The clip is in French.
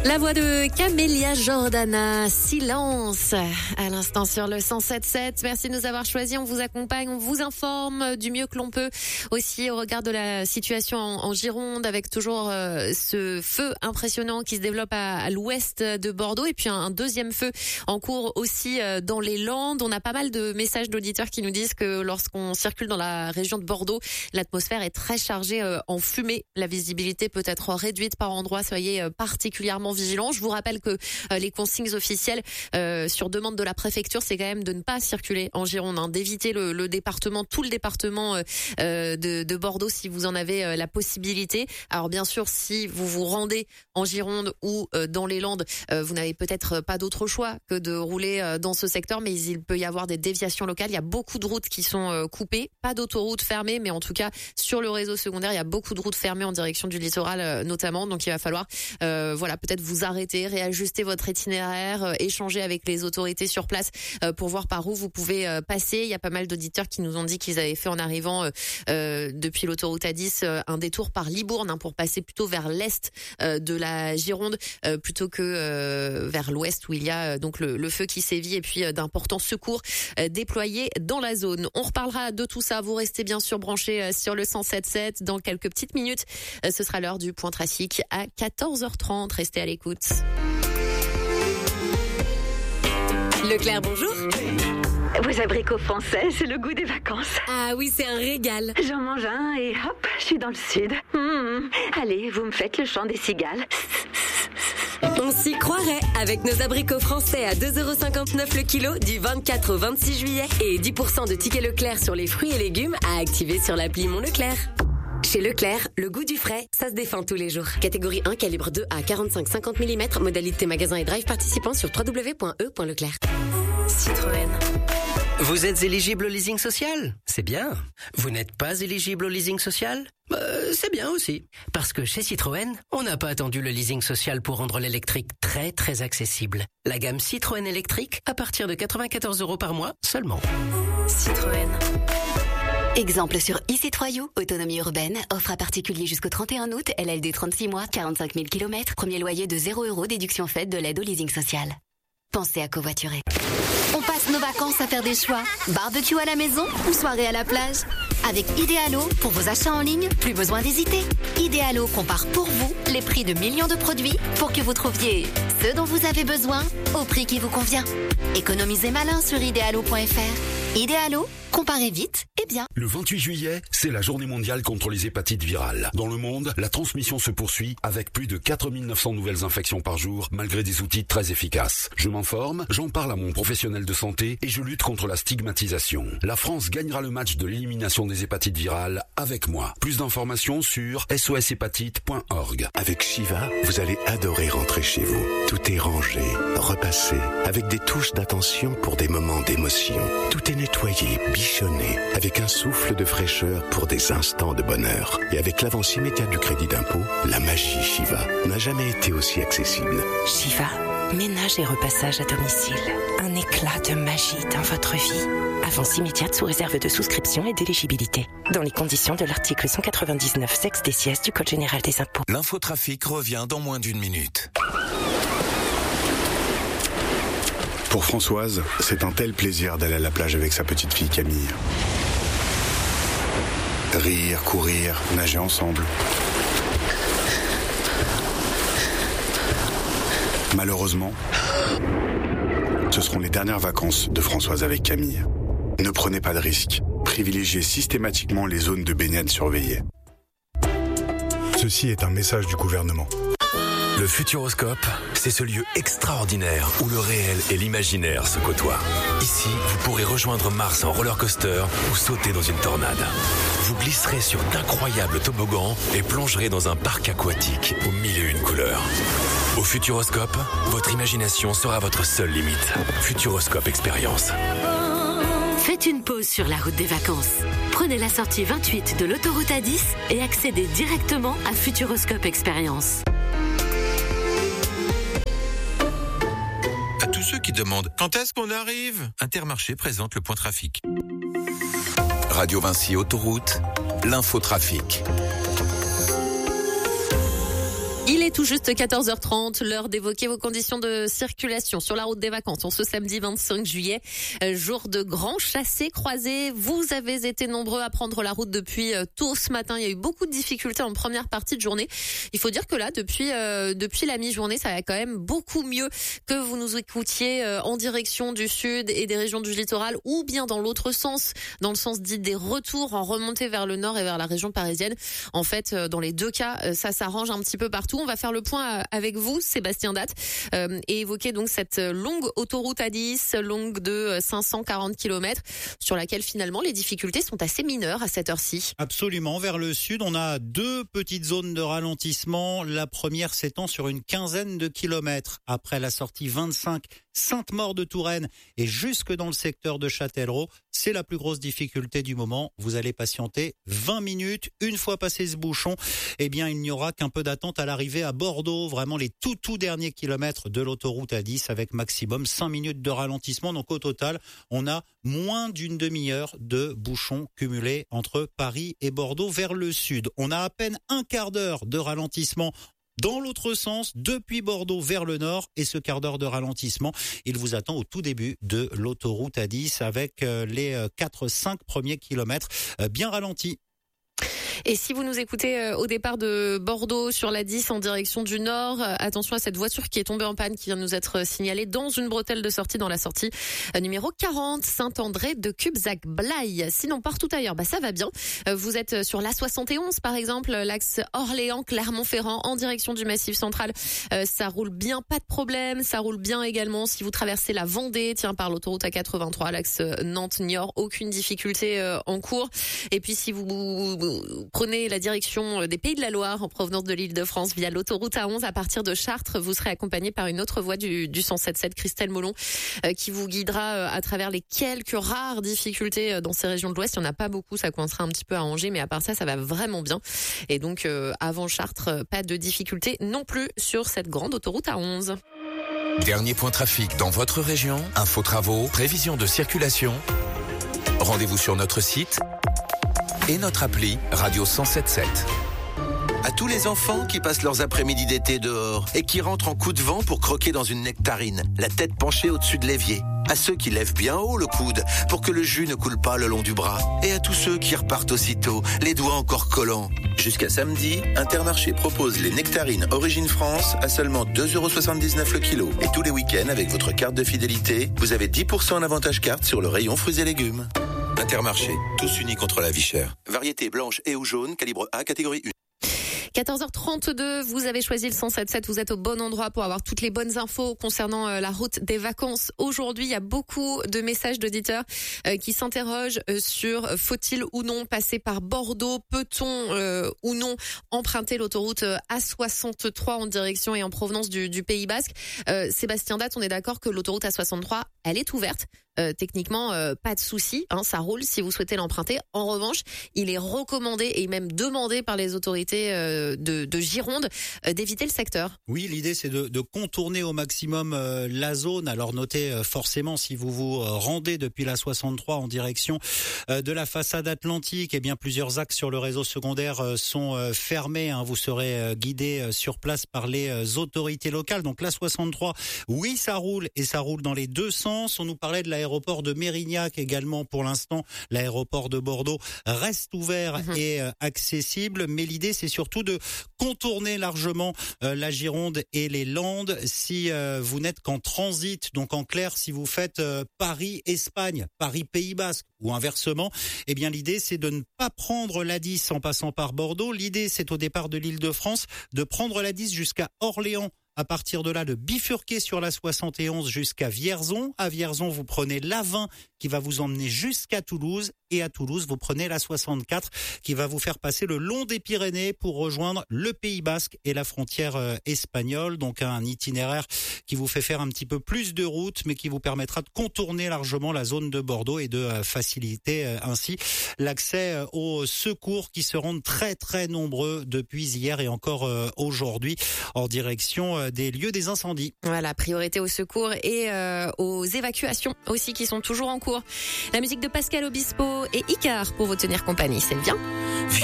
La voix de Camélia Jordana, Silence, à l'instant sur le 107.7. Merci de nous avoir choisis. On vous accompagne, on vous informe du mieux que l'on peut. Aussi au regard de la situation en Gironde, avec toujours ce feu impressionnant qui se développe à l'ouest de Bordeaux. Et puis un deuxième feu en cours aussi dans les Landes. On a pas mal de messages d'auditeurs qui nous disent que lorsqu'on circule dans la région de Bordeaux, l'atmosphère est très chargée en fumée. La visibilité peut être réduite par endroits. Soyez particulièrement vigilants. Je vous rappelle que les consignes officielles sur demande de la préfecture, c'est quand même de ne pas circuler en Gironde, hein, d'éviter le département, tout le département de Bordeaux si vous en avez la possibilité. Alors bien sûr, si vous vous rendez en Gironde ou dans les Landes, vous n'avez peut-être pas d'autre choix que de rouler dans ce secteur, mais il peut y avoir des déviations locales. Il y a beaucoup de routes qui sont coupées, pas d'autoroutes fermées, mais en tout cas sur le réseau secondaire, il y a beaucoup de routes fermées en direction du littoral notamment. Donc il va falloir peut-être vous arrêter, réajuster votre itinéraire, échanger avec les autorités sur place pour voir par où vous pouvez passer. Il y a pas mal d'auditeurs qui nous ont dit qu'ils avaient fait en arrivant depuis l'autoroute A10 un détour par Libourne pour passer plutôt vers l'est de la Gironde plutôt que vers l'ouest où il y a donc le feu qui sévit et puis d'importants secours déployés dans la zone. On reparlera de tout ça. Vous restez bien sûr branchés sur le 107.7. Dans quelques petites minutes, ce sera l'heure du point trafic à 14h30. Restez à l'écoute. Leclerc, bonjour. Vos abricots français, c'est le goût des vacances. Ah oui, c'est un régal. J'en mange un et hop, je suis dans le sud. Allez, vous me faites le chant des cigales. On s'y croirait avec nos abricots français à 2,59€ le kilo du 24 au 26 juillet et 10% de tickets Leclerc sur les fruits et légumes à activer sur l'appli Mon Leclerc. Chez Leclerc, le goût du frais, ça se défend tous les jours. Catégorie 1, calibre 2 à 45-50 mm, modalité magasin et drive participant sur www.e.leclerc. Citroën. Vous êtes éligible au leasing social ? C'est bien. Vous n'êtes pas éligible au leasing social ? C'est bien aussi. Parce que chez Citroën, on n'a pas attendu le leasing social pour rendre l'électrique très très accessible. La gamme Citroën électrique à partir de 94€ par mois seulement. Citroën. Exemple sur e-C3U, autonomie urbaine, offre à particulier jusqu'au 31 août, LLD 36 mois, 45 000 km, premier loyer de 0€, déduction faite de l'aide au leasing social. Pensez à covoiturer. On passe nos vacances à faire des choix. Barbecue à la maison ou soirée à la plage. Avec Idealo, pour vos achats en ligne, plus besoin d'hésiter. Idealo compare pour vous les prix de millions de produits pour que vous trouviez ce dont vous avez besoin au prix qui vous convient. Économisez malin sur idealo.fr. Idealo, comparez vite et bien. Le 28 juillet, c'est la journée mondiale contre les hépatites virales. Dans le monde, la transmission se poursuit avec plus de 4900 nouvelles infections par jour, malgré des outils très efficaces. Je m'informe, j'en parle à mon professionnel de santé et je lutte contre la stigmatisation. La France gagnera le match de l'élimination des hépatites virales avec moi. Plus d'informations sur soshépatite.org. Avec Shiva, vous allez adorer rentrer chez vous. Tout est rangé, repassé, avec des touches d'attention pour des moments d'émotion. Tout est nettoyé, bichonné, avec un souffle de fraîcheur pour des instants de bonheur. Et avec l'avance immédiate du crédit d'impôt, la magie Shiva n'a jamais été aussi accessible. Shiva, ménage et repassage à domicile. Un éclat de magie dans votre vie. Avance immédiate sous réserve de souscription et d'éligibilité. Dans les conditions de l'article 199 sexe des sièges du Code général des impôts. L'infotrafic revient dans moins d'une minute. Pour Françoise, c'est un tel plaisir d'aller à la plage avec sa petite fille Camille. Rire, courir, nager ensemble. Malheureusement, ce seront les dernières vacances de Françoise avec Camille. Ne prenez pas de risques. Privilégiez systématiquement les zones de baignade surveillées. Ceci est un message du gouvernement. Le Futuroscope, c'est ce lieu extraordinaire où le réel et l'imaginaire se côtoient. Ici, vous pourrez rejoindre Mars en roller coaster ou sauter dans une tornade. Vous glisserez sur d'incroyables toboggans et plongerez dans un parc aquatique aux 1001 couleurs. Au Futuroscope, votre imagination sera votre seule limite. Futuroscope Expérience. Faites une pause sur la route des vacances. Prenez la sortie 28 de l'autoroute A10 et accédez directement à Futuroscope Expérience. À tous ceux qui demandent quand est-ce qu'on arrive, Intermarché présente le point trafic. Radio Vinci Autoroute, l'infotrafic. Il est tout juste 14h30, l'heure d'évoquer vos conditions de circulation sur la route des vacances. En ce samedi 25 juillet, jour de grands chassés-croisés. Vous avez été nombreux à prendre la route depuis tôt ce matin. Il y a eu beaucoup de difficultés en première partie de journée. Il faut dire que là, depuis la mi-journée, ça va quand même beaucoup mieux que vous nous écoutiez en direction du sud et des régions du littoral, ou bien dans l'autre sens, dans le sens dit des retours en remontée vers le nord et vers la région parisienne. En fait, dans les deux cas, ça s'arrange un petit peu partout. On va faire le point avec vous, Sébastien Datte, et évoquer donc cette longue autoroute A10, longue de 540 km, sur laquelle finalement les difficultés sont assez mineures à cette heure-ci. Absolument. Vers le sud, on a deux petites zones de ralentissement. La première s'étend sur une quinzaine de kilomètres après la sortie 25 Sainte-Maure de Touraine et jusque dans le secteur de Châtellerault. C'est la plus grosse difficulté du moment. Vous allez patienter 20 minutes. Une fois passé ce bouchon, eh bien, il n'y aura qu'un peu d'attente à l'arrivée à Bordeaux. Vraiment les tout derniers kilomètres de l'autoroute A10 avec maximum 5 minutes de ralentissement. Donc au total, on a moins d'une demi-heure de bouchons cumulés entre Paris et Bordeaux vers le sud. On a à peine un quart d'heure de ralentissement dans l'autre sens, depuis Bordeaux vers le nord, et ce quart d'heure de ralentissement, il vous attend au tout début de l'autoroute A10 avec les 4-5 premiers kilomètres bien ralentis. Et si vous nous écoutez au départ de Bordeaux sur la 10 en direction du nord, attention à cette voiture qui est tombée en panne, qui vient de nous être signalée dans une bretelle de sortie, dans la sortie numéro 40, Saint-André de Cubzac-Blaye. Sinon, partout ailleurs, ça va bien. Vous êtes sur l'A71 par exemple, l'axe Orléans-Clermont-Ferrand en direction du Massif central. Ça roule bien, pas de problème. Ça roule bien également si vous traversez la Vendée, par l'autoroute A83, l'axe Nantes-Niort, aucune difficulté en cours. Et puis si vous prenez la direction des Pays de la Loire en provenance de l'Île-de-France via l'autoroute A11 à partir de Chartres, vous serez accompagné par une autre voie du 107.7 Christelle Molon qui vous guidera à travers les quelques rares difficultés dans ces régions de l'Ouest. Il n'y en a pas beaucoup, ça coincera un petit peu à Angers, mais à part ça, ça va vraiment bien. Et donc avant Chartres, pas de difficultés non plus sur cette grande autoroute A11. Dernier point trafic dans votre région, info travaux, prévision de circulation. Rendez-vous sur notre site et notre appli Radio 107.7. À tous les enfants qui passent leurs après-midi d'été dehors et qui rentrent en coup de vent pour croquer dans une nectarine, la tête penchée au-dessus de l'évier. À ceux qui lèvent bien haut le coude pour que le jus ne coule pas le long du bras. Et à tous ceux qui repartent aussitôt, les doigts encore collants. Jusqu'à samedi, Intermarché propose les nectarines Origine France à seulement 2,79€ le kilo. Et tous les week-ends, avec votre carte de fidélité, vous avez 10% en avantage carte sur le rayon fruits et légumes. Intermarché, tous unis contre la vie chère. Variété blanche et ou jaune, calibre A, catégorie 1. 14h32, vous avez choisi le 107.7, vous êtes au bon endroit pour avoir toutes les bonnes infos concernant la route des vacances. Aujourd'hui, il y a beaucoup de messages d'auditeurs qui s'interrogent sur faut-il ou non passer par Bordeaux, peut-on ou non emprunter l'autoroute A63 en direction et en provenance du Pays Basque. Sébastien Datte, on est d'accord que l'autoroute A63, elle est ouverte. Techniquement, pas de souci, ça roule si vous souhaitez l'emprunter. En revanche, il est recommandé et même demandé par les autorités de Gironde d'éviter le secteur. Oui, l'idée c'est de contourner au maximum la zone. Alors notez forcément si vous vous rendez depuis la 63 en direction de la façade atlantique, eh bien plusieurs axes sur le réseau secondaire sont fermés. Vous serez guidé sur place par les autorités locales. Donc la 63, oui, ça roule et ça roule dans les deux sens. On nous parlait de l'aéroport de Mérignac également. Pour l'instant, l'aéroport de Bordeaux reste ouvert et accessible. Mais l'idée, c'est surtout de contourner largement la Gironde et les Landes si vous n'êtes qu'en transit. Donc en clair, si vous faites Paris-Espagne, Paris-Pays Basque ou inversement, eh bien l'idée, c'est de ne pas prendre l'A10 en passant par Bordeaux. L'idée, c'est au départ de l'Île-de-France de prendre l'A10 jusqu'à Orléans. À partir de là, de bifurquer sur la 71 jusqu'à Vierzon. À Vierzon, vous prenez l'A20 qui va vous emmener jusqu'à Toulouse. Et à Toulouse, vous prenez la 64 qui va vous faire passer le long des Pyrénées pour rejoindre le Pays Basque et la frontière espagnole. Donc un itinéraire qui vous fait faire un petit peu plus de route, mais qui vous permettra de contourner largement la zone de Bordeaux et de faciliter ainsi l'accès aux secours qui se rendent très très nombreux depuis hier et encore aujourd'hui en direction des lieux des incendies. Voilà, priorité aux secours et aux évacuations aussi qui sont toujours en cours. La musique de Pascal Obispo et Icar pour vous tenir compagnie, c'est bien.